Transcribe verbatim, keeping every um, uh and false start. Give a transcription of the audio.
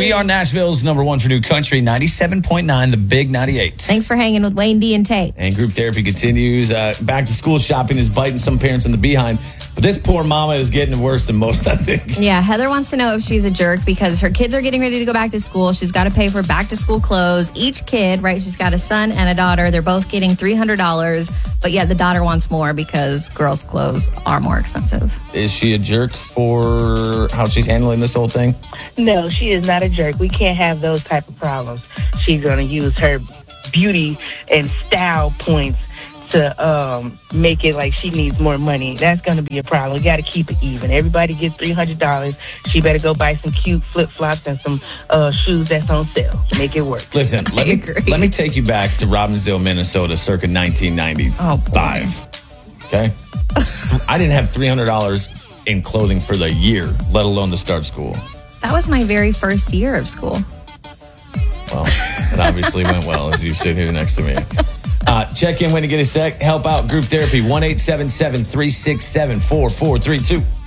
We are Nashville's number one for new country, ninety-seven point nine, the Big ninety-eight. Thanks for hanging with Wayne D and Tate. And group therapy continues. Uh, back to school shopping is biting some parents in the behind. But this poor mama is getting worse than most, I think. Yeah, Heather wants to know if she's a jerk because her kids are getting ready to go back to school. She's got to pay for back to school clothes. Each kid, right, she's got a son and a daughter. They're both getting three hundred dollars. But yet the daughter wants more because girls' clothes are more expensive. Is she a jerk for how she's handling this whole thing? No, she is not a jerk. We can't have those type of problems. She's going to use her beauty and style points to um, make it like she needs more money. That's going to be a problem. We got to keep it even. Everybody gets three hundred dollars. She better go buy some cute flip-flops and some uh, shoes that's on sale. Make it work. Listen, let me, let me take you back to Robbinsdale, Minnesota, circa nineteen ninety-five. Oh, okay? I didn't have three hundred dollars in clothing for the year, let alone to start school. That was my very first year of school. Well, it obviously went well as you sit here next to me. Uh, check in when you get a sec. Help out group therapy, one eight seven seven, three six seven, four four three two.